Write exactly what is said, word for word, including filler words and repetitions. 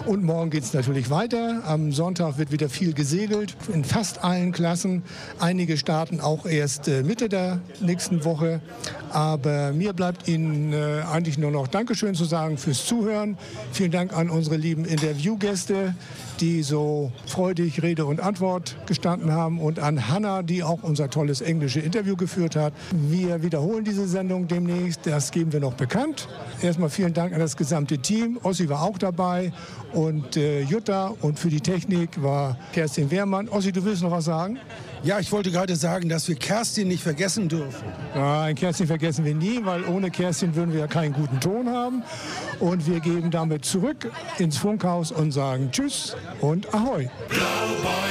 Und morgen geht es natürlich weiter. Am Sonntag wird wieder viel gesegelt, in fast allen Klassen. Einige starten auch erst äh, Mitte der nächsten Woche. Aber mir bleibt Ihnen äh, eigentlich nur noch Dankeschön zu sagen fürs Zuhören. Vielen Dank an unsere lieben Interviewgäste, die so freudig Rede und Antwort gestanden haben, und an Hanna, die auch unser tolles englische Interview geführt hat. Wir wiederholen diese Sendung demnächst, das geben wir noch bekannt. Erstmal vielen Dank an das gesamte Team. Ossi war auch dabei und äh, Jutta, und für die Technik war Kerstin Wehrmann. Ossi, du willst noch was sagen? Ja, ich wollte gerade sagen, dass wir Kerstin nicht vergessen dürfen. Nein, Kerstin vergessen wir nie, weil ohne Kerstin würden wir ja keinen guten Ton haben. Und wir geben damit zurück ins Funkhaus und sagen Tschüss und Ahoi.